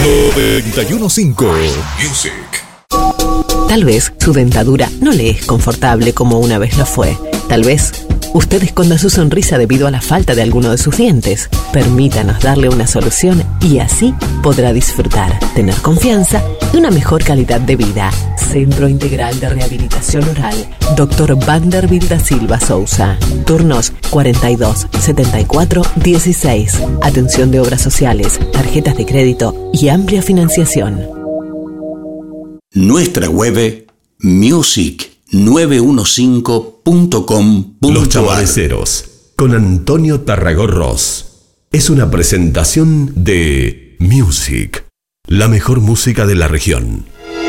915 Music. Tal vez su dentadura no le es confortable como una vez lo fue. Tal vez usted esconda su sonrisa debido a la falta de alguno de sus dientes. Permítanos darle una solución y así podrá disfrutar, tener confianza y una mejor calidad de vida. Centro Integral de Rehabilitación Oral, Dr. Vanderbilt da Silva Sousa. Turnos 42 74 16. Atención de obras sociales, tarjetas de crédito y amplia financiación. Nuestra web music915.com.ar. Los Chamareceros con Antonio Tarragorros es una presentación de Music, la mejor música de la región.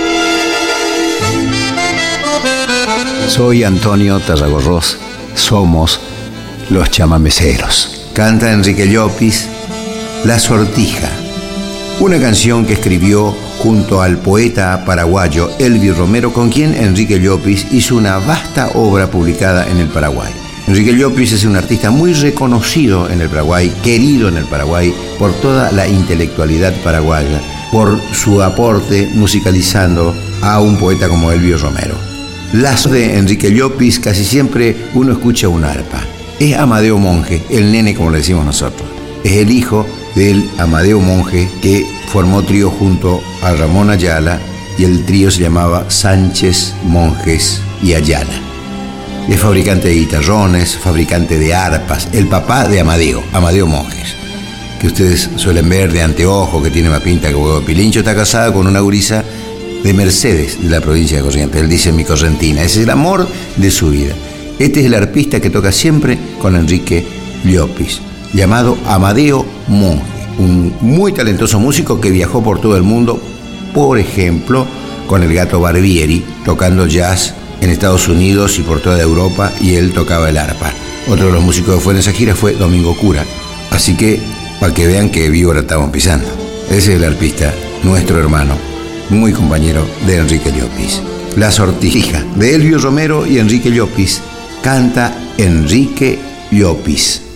Soy Antonio Tarragorros, somos Los Chamameceros. Canta Enrique Llopis, La Sortija, una canción que escribió junto al poeta paraguayo Elvis Romero, con quien Enrique Llopis hizo una vasta obra publicada en el Paraguay. Enrique Llopis es un artista muy reconocido en el Paraguay, querido en el Paraguay por toda la intelectualidad paraguaya, por su aporte musicalizando a un poeta como Elvis Romero. Las de Enrique Llopis casi siempre uno escucha un arpa. Es Amadeo Monge, el nene como le decimos nosotros. Es el hijo del Amadeo Monge que formó trío junto a Ramón Ayala y el trío se llamaba Sánchez, Monjes y Ayala. Es fabricante de guitarrones, fabricante de arpas, el papá de Amadeo Monjes, que ustedes suelen ver de anteojo, que tiene más pinta que huevo de pilincho. Está casado con una gurisa de Mercedes, de la provincia de Corrientes. Él dice mi correntina, ese es el amor de su vida. Este es el arpista que toca siempre con Enrique Llopis, llamado Amadeo Monge, un muy talentoso músico que viajó por todo el mundo, por ejemplo, con el Gato Barbieri, tocando jazz en Estados Unidos y por toda Europa, y él tocaba el arpa. Otro de los músicos que fue en esa gira fue Domingo Cura. Así que, para que vean que vivo la estamos pisando. Ese es el arpista, nuestro hermano, muy compañero de Enrique Llopis. La Sortija, de Elvis Romero y Enrique Llopis, canta Enrique Llopis.